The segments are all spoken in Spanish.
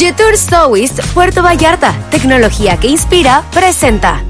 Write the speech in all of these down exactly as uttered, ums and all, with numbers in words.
Jetour Sowis Puerto Vallarta, tecnología que inspira, presenta.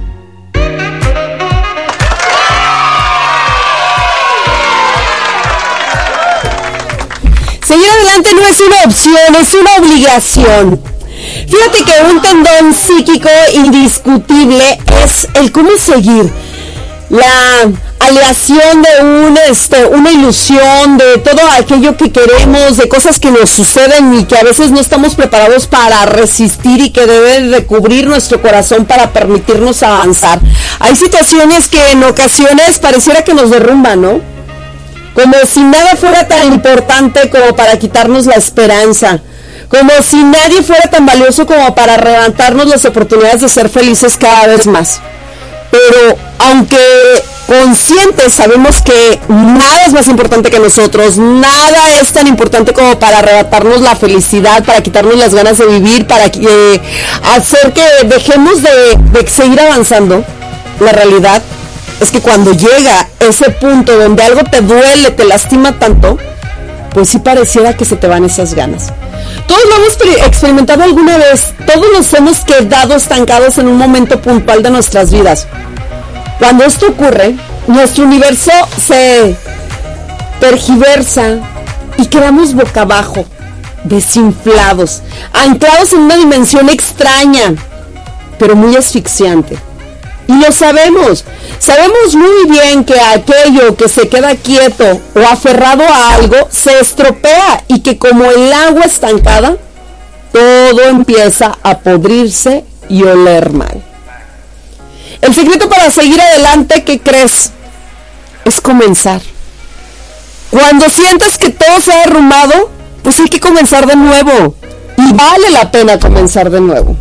Seguir adelante no es una opción, es una obligación. Fíjate que un tendón psíquico indiscutible es el cómo seguir. La aleación de un, este, una ilusión, de todo aquello que queremos, de cosas que nos suceden y que a veces no estamos preparados para resistir y que deben recubrir nuestro corazón para permitirnos avanzar. Hay situaciones que en ocasiones pareciera que nos derrumban, ¿no? Como si nada fuera tan importante como para quitarnos la esperanza. Como si nadie fuera tan valioso como para arrebatarnos las oportunidades de ser felices cada vez más. Pero aunque conscientes sabemos que nada es más importante que nosotros, nada es tan importante como para arrebatarnos la felicidad, para quitarnos las ganas de vivir, para eh, hacer que dejemos de, de seguir avanzando, la realidad es que cuando llega ese punto donde algo te duele, te lastima tanto, pues sí pareciera que se te van esas ganas. Todos lo hemos experimentado alguna vez, todos nos hemos quedado estancados en un momento puntual de nuestras vidas. Cuando esto ocurre, nuestro universo se tergiversa y quedamos boca abajo, desinflados, anclados en una dimensión extraña, pero muy asfixiante. Y lo sabemos, sabemos muy bien que aquello que se queda quieto o aferrado a algo se estropea y que como el agua estancada, todo empieza a podrirse y oler mal. El secreto para seguir adelante, ¿qué crees? Es comenzar. Cuando sientas que todo se ha derrumbado, pues hay que comenzar de nuevo. Y vale la pena comenzar de nuevo.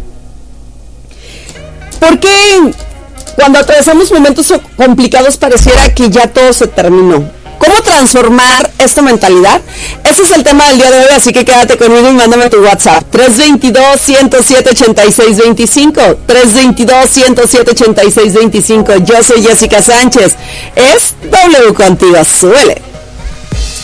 Porque cuando atravesamos momentos complicados pareciera que ya todo se terminó. ¿Cómo transformar esta mentalidad? Ese es el tema del día de hoy, así que quédate conmigo y mándame tu WhatsApp. tres dos dos, uno cero siete, ocho seis dos cinco. tres dos dos, uno cero siete, ocho seis dos cinco. Yo soy Jessica Sánchez. Es W contigo. Suele.